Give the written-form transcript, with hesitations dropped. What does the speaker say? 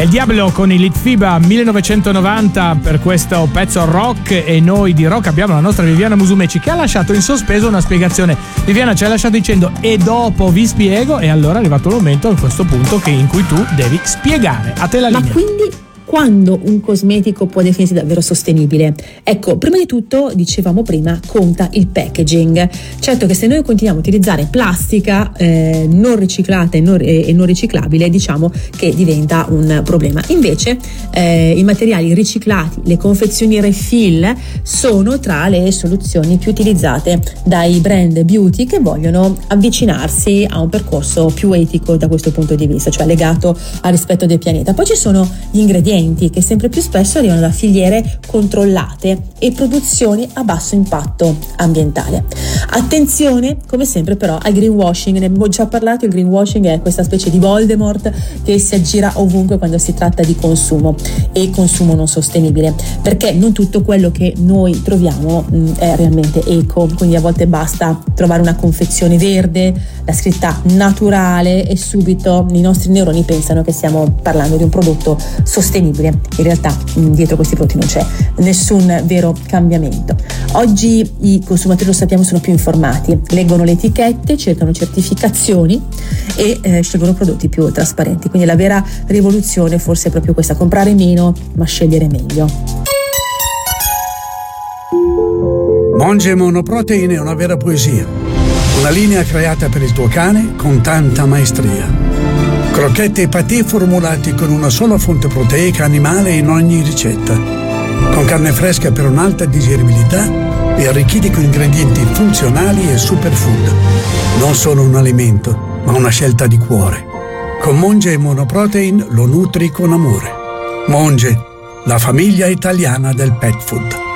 El Diablo con i Litfiba 1990 per questo pezzo rock, e noi di rock abbiamo la nostra Viviana Musumeci che ha lasciato in sospeso una spiegazione. Viviana ci ha lasciato dicendo e dopo vi spiego, e allora è arrivato il momento, a questo punto, in cui tu devi spiegare. A te la linea. Ma quindi quando un cosmetico può definirsi davvero sostenibile? Ecco, prima di tutto, dicevamo prima, conta il packaging. Certo che se noi continuiamo a utilizzare plastica non riciclata e non riciclabile, diciamo che diventa un problema. Invece i materiali riciclati, le confezioni refill, sono tra le soluzioni più utilizzate dai brand beauty che vogliono avvicinarsi a un percorso più etico da questo punto di vista, cioè legato al rispetto del pianeta. Poi ci sono gli ingredienti che sempre più spesso arrivano da filiere controllate e produzioni a basso impatto ambientale. Attenzione, come sempre, però al greenwashing. Ne abbiamo già parlato. Il greenwashing è questa specie di Voldemort che si aggira ovunque quando si tratta di consumo e consumo non sostenibile, perché non tutto quello che noi troviamo è realmente eco. Quindi a volte basta trovare una confezione verde, la scritta naturale, e subito i nostri neuroni pensano che stiamo parlando di un prodotto sostenibile. In realtà dietro questi prodotti non c'è nessun vero cambiamento. Oggi i consumatori, lo sappiamo, sono più informati, leggono le etichette, cercano certificazioni e scelgono prodotti più trasparenti. Quindi la vera rivoluzione forse è proprio questa: comprare meno ma scegliere meglio. Monge Monoprotein è una vera poesia, una linea creata per il tuo cane con tanta maestria. Crocchette e patè formulati con una sola fonte proteica animale in ogni ricetta, con carne fresca per un'alta digeribilità e arricchiti con ingredienti funzionali e superfood. Non solo un alimento, ma una scelta di cuore. Con Monge Monoprotein lo nutri con amore. Monge, la famiglia italiana del pet food.